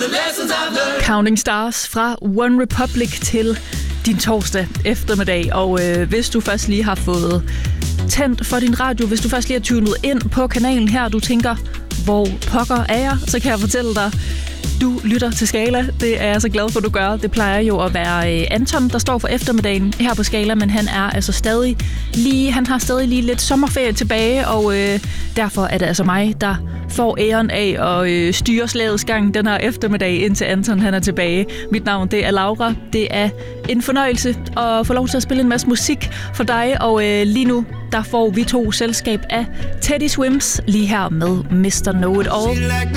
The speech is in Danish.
Counting Stars fra One Republic til din torsdag eftermiddag. Og hvis du først lige har fået tændt for din radio, hvis du først lige har tunet ind på kanalen her, du tænker, hvor pokker er jeg, så kan jeg fortælle dig, du lytter til Skala. Det er jeg så glad for, du gør. Det plejer jo at være Anton, der står for eftermiddagen her på Skala, men han er altså han har stadig lige lidt sommerferie tilbage, og derfor er det altså mig, der får æren af at styre slagets gang den her eftermiddag, indtil Anton han er tilbage. Mit navn, det er Laura. Det er en fornøjelse at få lov til at spille en masse musik for dig, og lige nu, der får vi to selskab af Teddy Swims lige her med Mr. Know It All.